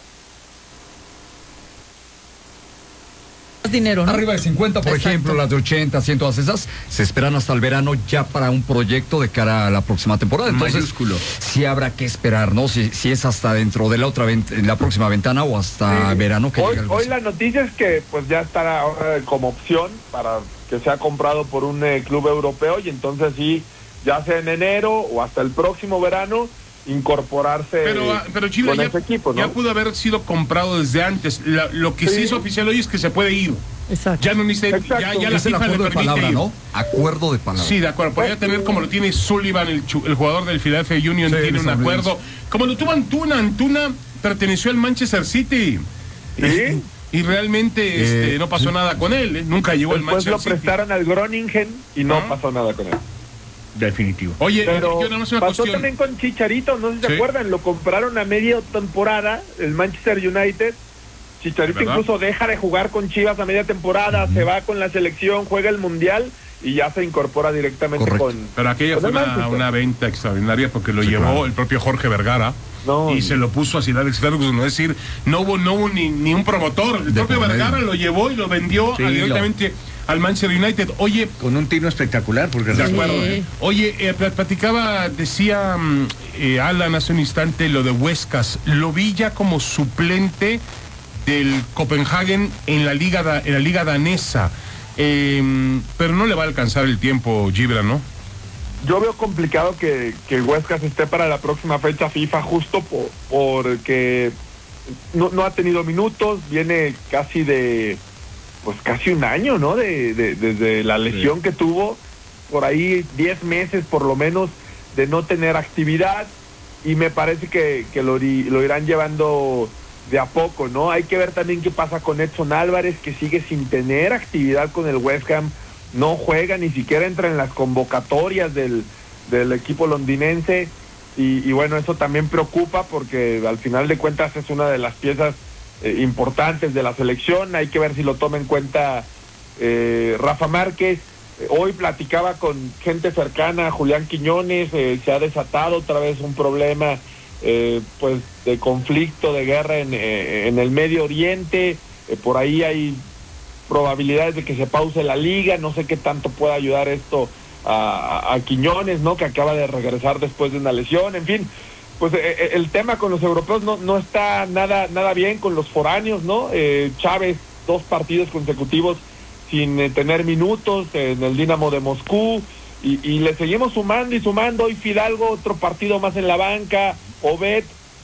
S3: dinero, ¿no?
S1: Arriba de cincuenta, por Exacto. ejemplo, las de ochenta, cien, todas esas, se esperan hasta el verano ya para un proyecto de cara a la próxima temporada. Entonces, Mayúsculo. sí habrá que esperar, ¿no? Si, si es hasta dentro de la otra vent- la próxima ventana o hasta sí. verano que
S7: hoy,
S1: llega
S7: hoy la noticia es que pues ya estará ahora como opción para que sea comprado por un eh, club europeo y entonces sí, ya sea en enero o hasta el próximo verano, incorporarse
S2: pero, pero Chile,
S7: con
S2: ya,
S7: ese equipo, ¿no?
S2: Ya pudo haber sido comprado desde antes. La, lo que sí. se hizo oficial hoy es que se puede ir.
S3: Exacto.
S2: Ya no necesita, ya, ya la
S1: es el
S2: FIFA
S1: acuerdo
S2: le
S1: de
S2: permite
S1: palabra,
S2: ir.
S1: ¿no? Acuerdo de palabra.
S2: Sí, de acuerdo. Podría tener como lo tiene Sullivan, el, el jugador del Philadelphia Union, sí, tiene un acuerdo. Como lo tuvo Antuna. Antuna perteneció al Manchester City.
S7: ¿Sí?
S2: Y realmente eh, este, no pasó sí. nada con él. ¿eh? Nunca llegó al Manchester
S7: City. Después lo prestaron al Groningen y no ¿Ah? pasó nada con él.
S4: Definitivo.
S2: Oye,
S7: pero
S2: yo nada más una
S7: pasó
S2: cuestión.
S7: también con Chicharito, no sé si se ¿Sí? acuerdan, lo compraron a media temporada, el Manchester United. Chicharito incluso deja de jugar con Chivas a media temporada, uh-huh. se va con la selección, juega el Mundial y ya se incorpora directamente Correcto. con
S2: Pero aquella
S7: con
S2: fue una, una venta extraordinaria porque lo sí, llevó claro. el propio Jorge Vergara no, y, y se lo puso a Sir Alex Ferguson, es decir, no hubo, no hubo ni, ni un promotor, el propio Vergara medio. lo llevó y lo vendió sí, directamente lo... al Manchester United. Oye,
S4: con un tino espectacular, porque
S2: de acuerdo. Sí. Oye, eh, platicaba, decía eh, Alan hace un instante lo de Huescas, lo vi ya como suplente del Copenhagen en la liga da, en la liga danesa, eh, pero no le va a alcanzar el tiempo, Gibran, ¿no?
S7: Yo veo complicado que, que el Huescas esté para la próxima fecha FIFA justo por, porque no, no ha tenido minutos, viene casi de pues casi un año, ¿no? De, de desde la lesión sí. que tuvo, por ahí diez meses por lo menos de no tener actividad y me parece que, que lo, lo irán llevando de a poco, ¿no? Hay que ver también qué pasa con Edson Álvarez, que sigue sin tener actividad con el West Ham, no juega, ni siquiera entra en las convocatorias del, del equipo londinense, y, y bueno, eso también preocupa porque al final de cuentas es una de las piezas eh, importantes de la selección. Hay que ver si lo toma en cuenta eh, Rafa Márquez. Eh, hoy platicaba con gente cercana a Julián Quiñones, eh, se ha desatado otra vez un problema Eh, pues de conflicto, de guerra en, eh, en el Medio Oriente, eh, por ahí hay probabilidades de que se pause la liga, no sé qué tanto pueda ayudar esto a, a Quiñones, ¿no? Que acaba de regresar después de una lesión, en fin, pues eh, el tema con los europeos no, no está nada, nada bien con los foráneos, ¿no? Eh, Chávez, dos partidos consecutivos sin eh, tener minutos en el Dinamo de Moscú, y, y le seguimos sumando y sumando. Hoy Fidalgo, otro partido más en la banca, Obed,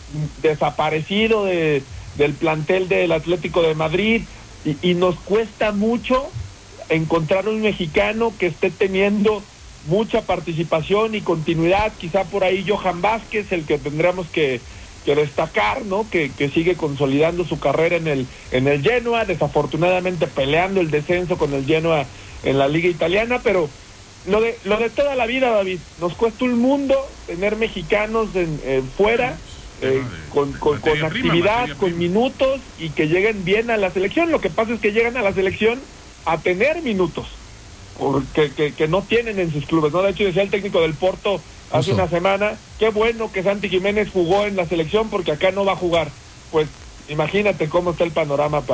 S7: desaparecido de, del plantel del Atlético de Madrid, y, y nos cuesta mucho encontrar un mexicano que esté teniendo mucha participación y continuidad. Quizá por ahí Johan Vázquez, el que tendremos que, que destacar, ¿no? Que, que sigue consolidando su carrera en el, en el Genoa, desafortunadamente peleando el descenso con el Genoa en la liga italiana, pero Lo de lo de toda la vida, David, nos cuesta un mundo tener mexicanos en, eh, fuera, eh, con, con, con actividad, con minutos y que lleguen bien a la selección. Lo que pasa es que llegan a la selección a tener minutos, porque que, que no tienen en sus clubes, ¿no? De hecho, decía el técnico del Porto hace Eso. una semana, qué bueno que Santi Jiménez jugó en la selección porque acá no va a jugar. Pues imagínate cómo está el panorama para,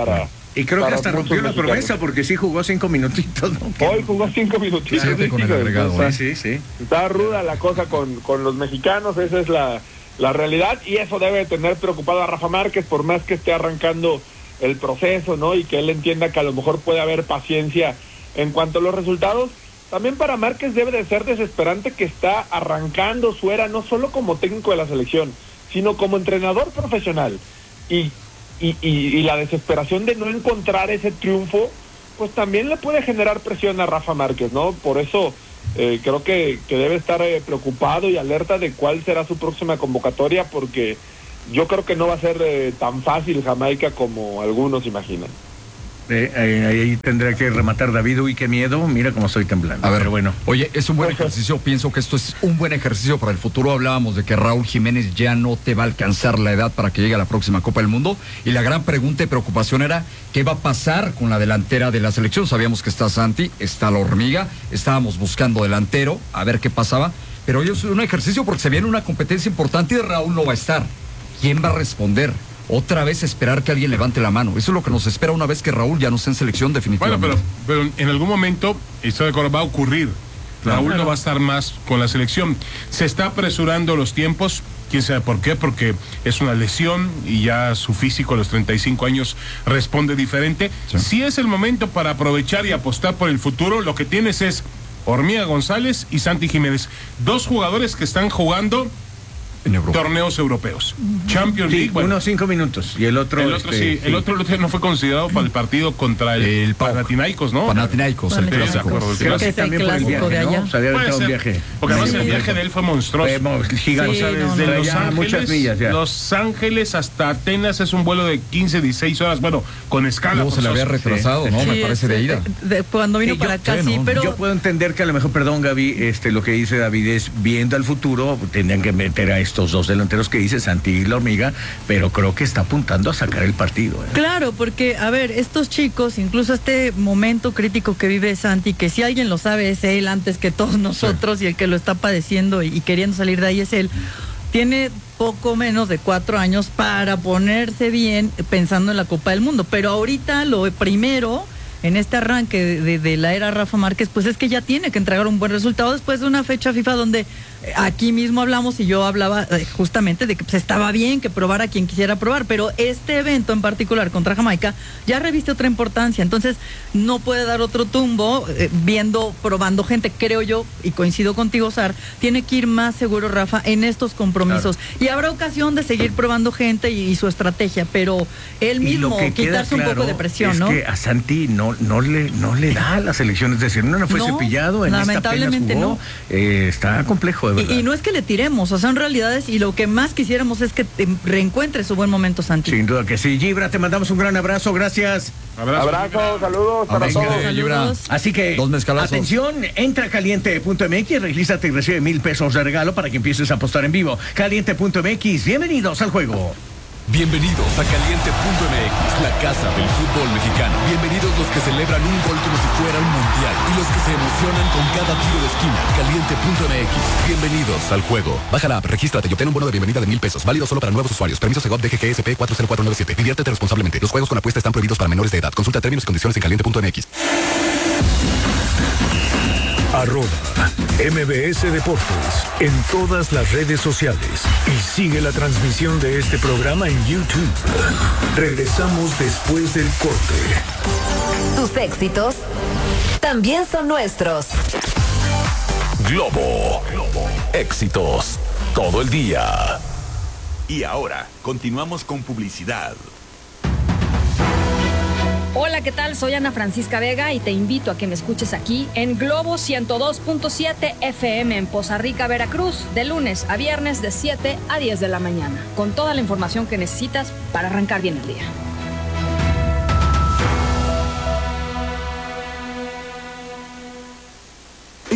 S4: Y creo
S7: para
S4: que hasta
S7: muchos
S4: rompió la
S7: mexicanos.
S4: promesa porque sí jugó cinco minutitos, ¿no? Que-
S7: Hoy jugó cinco minutitos.
S1: Siete con el
S7: sí,
S1: agregado,
S7: está-
S4: Sí, sí, sí.
S7: Está ruda la cosa con, con los mexicanos, esa es la, la realidad, y eso debe tener preocupado a Rafa Márquez, por más que esté arrancando el proceso, ¿no? Y que él entienda que a lo mejor puede haber paciencia en cuanto a los resultados. También para Márquez debe de ser desesperante que está arrancando su era, no solo como técnico de la selección, sino como entrenador profesional. Y, y, y, y la desesperación de no encontrar ese triunfo, pues también le puede generar presión a Rafa Márquez, ¿no? Por eso eh, creo que, que debe estar eh, preocupado y alerta de cuál será su próxima convocatoria, porque yo creo que no va a ser eh, tan fácil Jamaica como algunos imaginan.
S4: Eh, eh, ahí tendrá que rematar David. Uy, qué miedo. Mira cómo estoy temblando.
S1: A ver,
S4: Pero bueno.
S1: Oye, es un buen ejercicio. Pienso que esto es un buen ejercicio para el futuro. Hablábamos de que Raúl Jiménez ya no te va a alcanzar la edad para que llegue a la próxima Copa del Mundo. Y la gran pregunta y preocupación era qué va a pasar con la delantera de la selección. Sabíamos que está Santi, está la hormiga. Estábamos buscando delantero, a ver qué pasaba. Pero hoy es un ejercicio porque se viene una competencia importante y Raúl no va a estar. ¿Quién va a responder? Otra vez esperar que alguien levante la mano. Eso es lo que nos espera una vez que Raúl ya no esté en selección definitivamente.
S2: Bueno, pero, pero en algún momento, estoy de acuerdo, va a ocurrir. Raúl
S4: Claro.
S2: no va a estar más con la selección. Se está apresurando los tiempos, quién sabe por qué, porque es una lesión y ya su físico a los treinta y cinco años responde diferente.
S1: Sí.
S2: Si es el momento para aprovechar y apostar por el futuro, lo que tienes es Hormiga González y Santi Jiménez. Dos jugadores que están jugando
S1: En Europa.
S2: torneos europeos. Champions
S4: Sí,
S2: League, bueno,
S4: unos cinco minutos. Y el otro.
S2: el otro
S4: este,
S2: sí, el otro el otro no fue considerado para el partido contra el,
S1: El Pauk.
S2: Panathinaikos, ¿no?
S1: Panathinaikos, el
S3: Panathinaikos.
S2: Sí, de
S1: clásico.
S2: acuerdo,
S4: Creo
S3: que
S4: que
S3: es el
S4: también por el
S3: clásico
S4: viaje,
S3: de
S4: ¿no?
S3: allá.
S4: Se había
S2: Puede
S4: aventado un
S2: ser,
S4: viaje.
S2: porque además
S3: Sí,
S2: el viaje de él fue monstruoso.
S4: Eh, mo- gigante.
S2: O sea,
S3: Sí,
S2: desde
S3: no,
S4: no.
S2: Los
S4: Ya
S2: Ángeles,
S4: muchas millas ya.
S2: Los Ángeles hasta Atenas es un vuelo de quince, dieciséis horas, bueno, con escala.
S1: Luego se le había
S2: forzosa.
S1: retrasado, ¿no? Me
S3: Sí,
S1: parece
S3: sí,
S1: de ida.
S3: de- cuando vino
S4: Sí, yo-
S3: para acá,
S1: sí,
S3: sí,
S1: no,
S3: pero
S4: Yo puedo entender que a lo mejor, perdón Gaby, este, lo que dice David es viendo al futuro, tendrían que meter a estos dos delanteros que dice Santi y la hormiga, pero creo que está apuntando a sacar el partido. ¿eh?
S3: claro, porque, a ver, estos chicos, incluso este momento crítico que vive Santi, que si alguien lo sabe es él antes que todos nosotros y el que lo está padeciendo y, y queriendo salir de ahí es él, tiene poco menos de cuatro años para ponerse bien pensando en la Copa del Mundo. Pero ahorita lo primero en este arranque de, de, de la era Rafa Márquez, pues es que ya tiene que entregar un buen resultado después de una fecha FIFA donde eh, aquí mismo hablamos y yo hablaba eh, justamente de que pues, estaba bien que probara quien quisiera probar, pero este evento en particular contra Jamaica ya reviste otra importancia, entonces no puede dar otro tumbo eh, viendo, probando gente, creo yo, y coincido contigo, Sar, tiene que ir más seguro Rafa en estos compromisos, y habrá ocasión de seguir probando gente y, y su estrategia, pero él
S4: Y lo
S3: mismo
S4: que queda
S3: quitarse un poco
S4: claro
S3: de presión,
S4: es
S3: ¿no?
S4: que a Santi no, no, le, no le da a la selección, es decir, no, no fue
S3: No,
S4: cepillado, en esta apenas
S3: lamentablemente
S4: jugó.
S3: no.
S4: Eh, está complejo, de verdad.
S3: Y, y no es que le tiremos, o sea, son realidades y lo que más quisiéramos es que te reencuentre su buen momento, Santi.
S4: Sin duda que sí. Gibra, te mandamos un gran abrazo, gracias.
S2: Abrazo.
S7: Abrazo, saludos para
S1: Abrazo.
S7: todos.
S1: Gibra.
S3: Saludos.
S4: Así que,
S1: Dos mezcalazos.
S4: atención, entra a caliente punto m x, regístrate y recibe mil pesos de regalo para que empieces a apostar en vivo. caliente punto m x, bienvenidos al juego.
S8: Bienvenidos a caliente punto m x, la casa del fútbol mexicano. Bienvenidos los que celebran un gol como si fuera un mundial y los que se emocionan con cada tiro de esquina. caliente punto m x, bienvenidos al juego. Baja la app, regístrate y obtén un bono de bienvenida de mil pesos, válido solo para nuevos usuarios. Permiso Segov D G G S P cuatro cero cuatro nueve siete. Diviértete responsablemente. Los juegos con apuesta están prohibidos para menores de edad. Consulta términos y condiciones en caliente punto m x.
S9: Arroba M B S Deportes en todas las redes sociales y sigue la transmisión de este programa en YouTube. Regresamos después del corte.
S10: Tus éxitos también son nuestros.
S8: Globo. Éxitos todo el día.
S11: Y ahora, continuamos con publicidad.
S12: Hola, ¿qué tal? Soy Ana Francisca Vega y te invito a que me escuches aquí en Globo ciento dos punto siete F M en Poza Rica, Veracruz, de lunes a viernes de siete a diez de la mañana, con toda la información que necesitas para arrancar bien el día.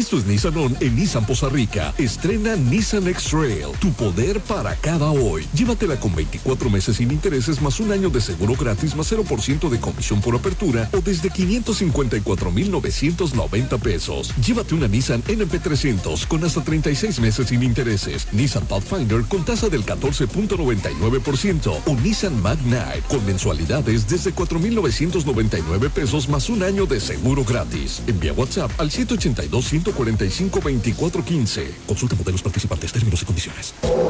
S13: Esto es Nissan On en Nissan Poza Rica. Estrena Nissan X-Trail, tu poder para cada hoy. Llévatela con veinticuatro meses sin intereses más un año de seguro gratis más cero por ciento de comisión por apertura o desde quinientos cincuenta y cuatro mil novecientos noventa pesos. Llévate una Nissan N P trescientos con hasta treinta y seis meses sin intereses. Nissan Pathfinder con tasa del catorce punto noventa y nueve por ciento o Nissan Magnite con mensualidades desde cuatro mil novecientos noventa y nueve pesos más un año de seguro gratis. Envía WhatsApp al siete ochenta y dos, ciento cuarenta y cinco, veinticuatro quince. Consulta modelos participantes, términos y condiciones.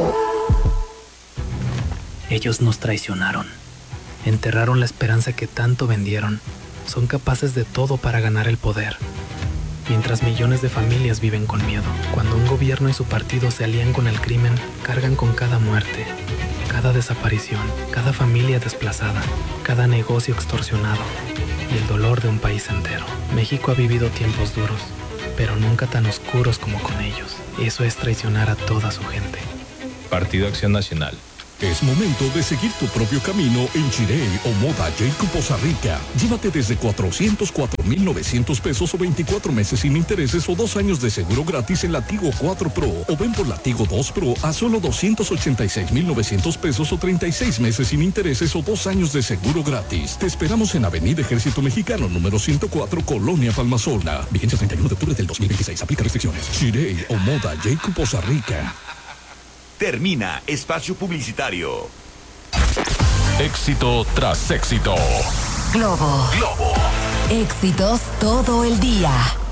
S14: Ellos nos traicionaron. Enterraron la esperanza que tanto vendieron. Son capaces de todo para ganar el poder. Mientras millones de familias viven con miedo. Cuando un gobierno y su partido se alían con el crimen, cargan con cada muerte, cada desaparición, cada familia desplazada, cada negocio extorsionado y el dolor de un país entero. México ha vivido tiempos duros, pero nunca tan oscuros como con ellos. Eso es traicionar a toda su gente.
S15: Partido Acción Nacional.
S13: Es momento de seguir tu propio camino en Chirey o Moda Jacob Poza Rica. Llévate desde cuatrocientos cuatro mil novecientos pesos o veinticuatro meses sin intereses o dos años de seguro gratis en la Tigo cuatro Pro. O ven por la Tigo dos Pro a solo doscientos ochenta y seis mil novecientos pesos o treinta y seis meses sin intereses o dos años de seguro gratis. Te esperamos en Avenida Ejército Mexicano, número ciento cuatro, Colonia Palmasola. Vigencia treinta y uno de octubre del dos mil veintiséis. Aplica restricciones. Chirey o Moda Jacob Poza Rica.
S11: Termina espacio publicitario.
S8: Éxito tras éxito.
S10: Globo.
S8: Globo.
S10: Éxitos todo el día.